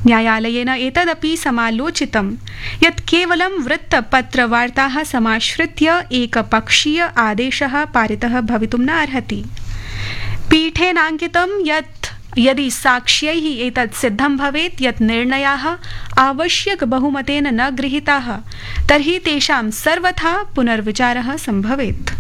न्यायालयेन एतदपि समालोचितं यत् केवलं वृत्तपत्रवार्ताः समाश्रित्य एकपक्षीय आदेशः पारितः भवितुं न अर्हति। पीठेनाङ्कितं यत् यदि साक्ष्यैः एतत् सिद्धं भवेत् यत् निर्णयाः आवश्यक बहुमतेन न गृहीताः तर्हि तेषां सर्वथा पुनर्विचारः सम्भवेत्।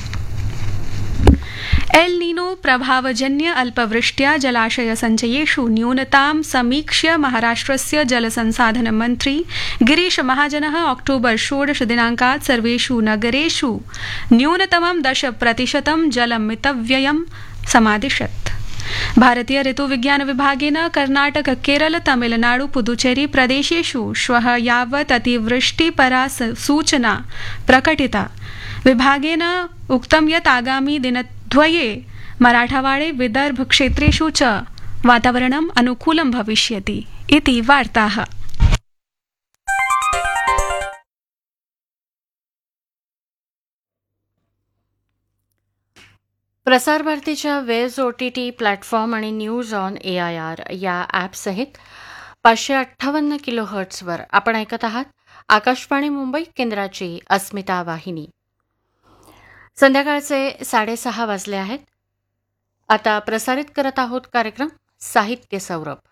एल् नीनो प्रभावजन्य अल्पवृष्ट्या जलाशय सञ्चयेषु न्यूनतां समीक्ष्य महाराष्ट्रस्य जलसंसाधन मन्त्री गिरीश महाजनः अक्टोबर 16 दिनाङ्कात् सर्वेषु नगरेषु न्यूनतमं 10% जलमितव्ययं समादिशत्। भारतीय ऋतुविज्ञान विभागेन कर्नाटक केरल तमिलनाडु पुदुचेरी प्रदेशेषु श्वः यावत् अतिवृष्टिपरा सूचना प्रकटिता। विभागेन उक्तं यत् आगामि दिनद्वये मराठवाड़े विदर्भ क्षेत्रेषु च वातावरणम् अनुकूलं भविष्यति इति वार्ताः। प्रसारभारतीच्या वेज OTT प्लॅटफॉर्म आणि न्यूज ऑन AIR या ॲपसहित 558 किलोहर्ट्झवर आपण ऐकत आहात आकाशवाणी मुंबई केंद्राची अस्मिता वाहिनी। संध्याकाळचे 6:30 वाजले आहेत। आता प्रसारित करत आहोत कार्यक्रम साहित्य सौरभ।